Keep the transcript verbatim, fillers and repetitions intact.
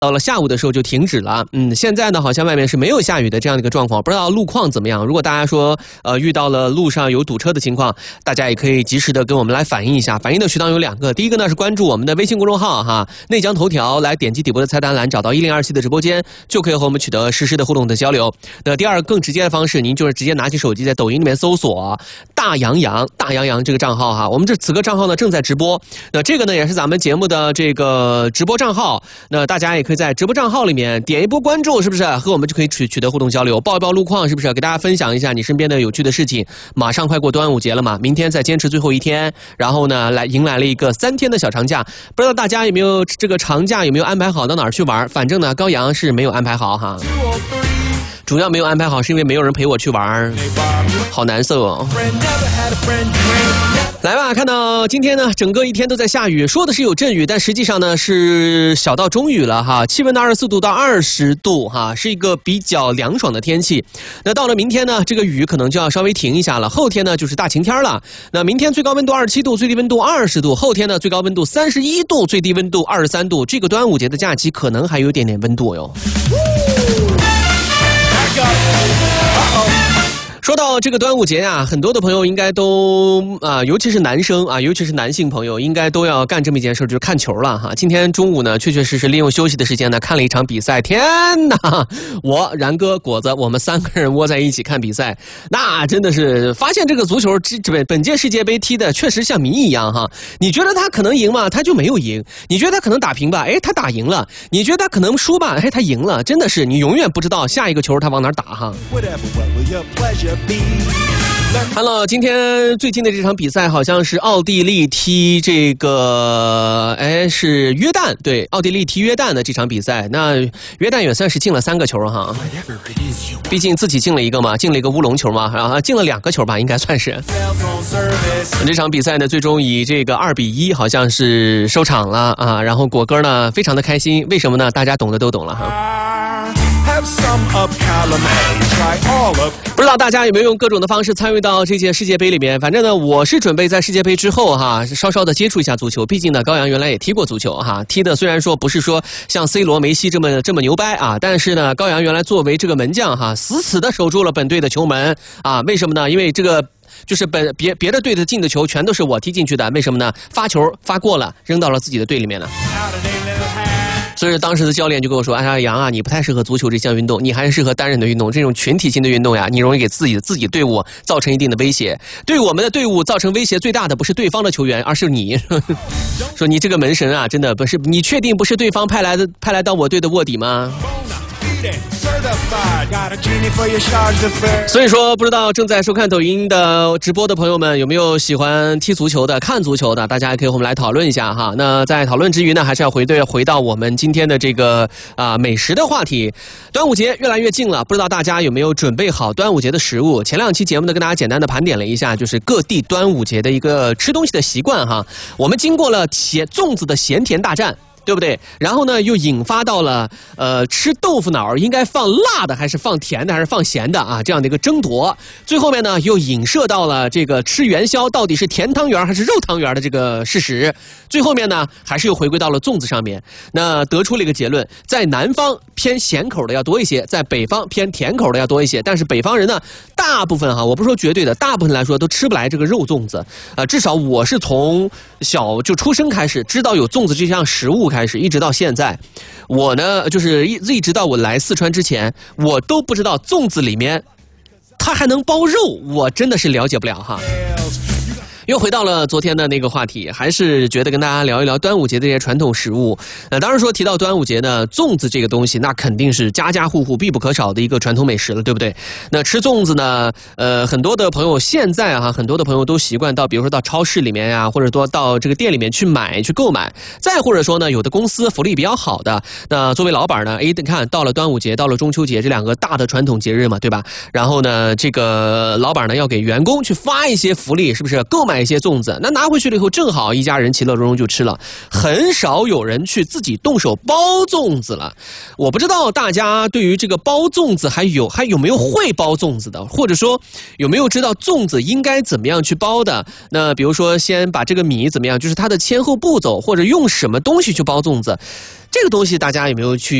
到了下午的时候就停止了。嗯，现在呢好像外面是没有下雨的这样的一个状况，不知道路况怎么样。如果大家说呃遇到了路上有堵车的情况，大家也可以及时的跟我们来反映一下。反映的渠道有两个，第一个呢是关注我们的微信公众号哈，内江头条，来点击底部的菜单栏找到一零二七的直播间，就可以和我们取得实时的互动的交流。那第二个更直接的方式，您就是直接拿起手机在抖音里面搜索大洋洋大洋洋这个账号哈，我们这此个账号呢正在直播。那这个呢也是咱们节目的这个直播账号，那大家也可以在直播账号里面点一波关注，是不是和我们就可以取取得互动交流，报一报路况，是不是给大家分享一下你身边的有趣的事情。马上快过端午节了嘛，明天再坚持最后一天，然后呢来迎来了一个三天的小长假，不知道大家有没有这个长假有没有安排好到哪儿去玩？反正呢高阳是没有安排好哈，主要没有安排好是因为没有人陪我去玩，好难受哦。来吧，看到今天呢整个一天都在下雨，说的是有阵雨，但实际上呢是小到中雨了哈，气温的二十四度到二十度哈，是一个比较凉爽的天气。那到了明天呢，这个雨可能就要稍微停一下了，后天呢就是大晴天了。那明天最高温度二十七度，最低温度二十度，后天呢最高温度三十一度，最低温度二十三度，这个端午节的假期可能还有一点点温度哟。说到这个端午节啊，很多的朋友应该都啊、呃，尤其是男生啊，尤其是男性朋友，应该都要干这么一件事，就是看球了哈。今天中午呢，确确实实利用休息的时间呢，看了一场比赛。天哪，我然哥果子，我们三个人窝在一起看比赛，那真的是发现这个足球这本本届世界杯踢的确实像谜一样哈。你觉得他可能赢吗？他就没有赢；你觉得他可能打平吧？哎，他打赢了；你觉得他可能输吧？哎，他赢了。真的是你永远不知道下一个球他往哪儿打哈。Hello， 今天最近的这场比赛好像是奥地利踢这个，哎，是约旦，对，奥地利踢约旦的这场比赛，那约旦也算是进了三个球哈，毕竟自己进了一个嘛，进了一个乌龙球嘛，然后进了两个球吧，应该算是。这场比赛呢，最终以这个二比一好像是收场了啊，然后果哥呢非常的开心，为什么呢？大家懂的都懂了哈。不知道大家有没有用各种的方式参与到这届世界杯里面？反正呢，我是准备在世界杯之后哈，稍稍的接触一下足球。毕竟呢，高阳原来也踢过足球哈，踢的虽然说不是说像 C 罗、梅西这么这么牛掰啊，但是呢，高阳原来作为这个门将哈，死死的守住了本队的球门啊。为什么呢？因为这个就是本别别的队的进的球全都是我踢进去的。为什么呢？发球发过了，扔到了自己的队里面了。所以当时的教练就跟我说：“哎呀，杨啊，你不太适合足球这项运动，你还是适合单人的运动。这种群体性的运动呀，你容易给自己自己队伍造成一定的威胁。对我们的队伍造成威胁最大的不是对方的球员，而是你。说你这个门神啊，真的不是你确定不是对方派来的派来到我队的卧底吗？”所以说，不知道正在收看抖音的直播的朋友们有没有喜欢踢足球的、看足球的？大家也可以和我们来讨论一下哈。那在讨论之余呢，还是要回对回到我们今天的这个啊、呃、美食的话题。端午节越来越近了，不知道大家有没有准备好端午节的食物？前两期节目呢，跟大家简单的盘点了一下，就是各地端午节的一个吃东西的习惯哈。我们经过了咸粽子的咸甜大战。对不对？然后呢，又引发到了呃，吃豆腐脑应该放辣的还是放甜的还是放咸的啊？这样的一个争夺。最后面呢，又影射到了这个吃元宵到底是甜汤圆还是肉汤圆的这个事实。最后面呢，还是又回归到了粽子上面。那得出了一个结论，在南方偏咸口的要多一些，在北方偏甜口的要多一些。但是北方人呢，大部分哈，我不是说绝对的，大部分来说都吃不来这个肉粽子。呃，至少我是从小就出生开始知道有粽子这项食物。开始一直到现在，我呢就是一一直到我来四川之前，我都不知道粽子里面它还能包肉，我真的是了解不了哈。又回到了昨天的那个话题，还是觉得跟大家聊一聊端午节的这些传统食物。那当然说提到端午节呢，粽子这个东西那肯定是家家户户必不可少的一个传统美食了，对不对？那吃粽子呢，呃，很多的朋友现在啊，很多的朋友都习惯到，比如说到超市里面呀、啊，或者说到这个店里面去买去购买。再或者说呢，有的公司福利比较好的，那作为老板呢，哎，你看到了端午节，到了中秋节这两个大的传统节日嘛，对吧？然后呢，这个老板呢要给员工去发一些福利，是不是？购买一些粽子，那拿回去了以后，正好一家人其乐融融就吃了。很少有人去自己动手包粽子了。我不知道大家对于这个包粽子还有还有没有会包粽子的，或者说有没有知道粽子应该怎么样去包的？那比如说先把这个米怎么样，就是它的前后步骤，或者用什么东西去包粽子。 这个东西大家有没有去